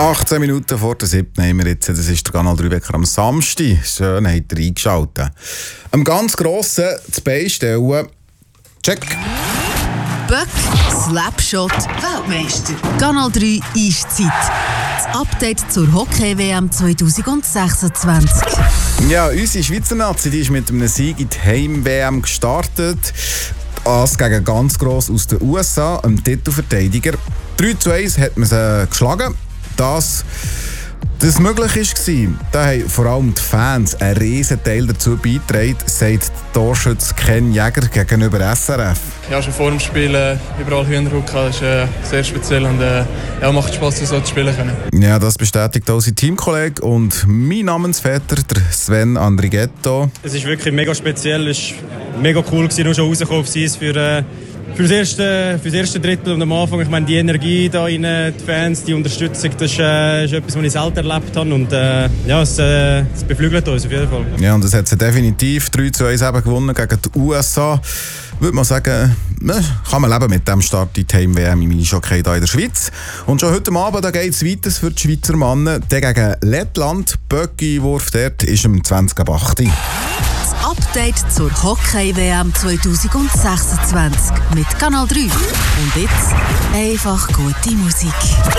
18 Minuten vor der 7. haben wir jetzt. Das ist der Kanal 3 Wecker am Samstag. Schön, habt ihr eingeschaltet. Am ganz grossen zu beistellen. Check. Böck, Slapshot, Weltmeister. Kanal 3 Eiszeit. Das Update zur Hockey-WM 2026. Ja, unsere Schweizer Nazi, die ist mit einem Sieg in die Heim-WM gestartet. Das gegen ganz gross aus den USA, einem Titelverteidiger. 3:1 hat man sie geschlagen. Dass das möglich war, da haben vor allem die Fans einen riesen Teil dazu beigetragen, sagt Torschütze Ken Jäger gegenüber SRF. Ja, schon vor dem Spiel überall Hühnerhock, das ist sehr speziell und macht Spass, so zu spielen können. Ja, das bestätigt auch sein Teamkollege und mein Namensvetter, der Sven Andrighetto. Es ist wirklich mega speziell, es war mega cool, nur schon rausgekommen auf Eis für das erste Drittel und am Anfang, ich meine, die Energie da rein, die Fans, die Unterstützung, das ist etwas, was ich selten erlebt habe und es beflügelt uns auf jeden Fall. Ja, und das hat sie definitiv 3:1 eben gewonnen gegen die USA. Würde man sagen, kann man leben mit dem Start in die Heim-WM im Eishockey hier in der Schweiz. Und schon heute Abend geht es weiter für die Schweizer Männer. Der gegen Lettland, Böcki-Wurf dort ist am 20.08. Update zur Hockey-WM 2026 mit Kanal 3. Und jetzt einfach gute Musik.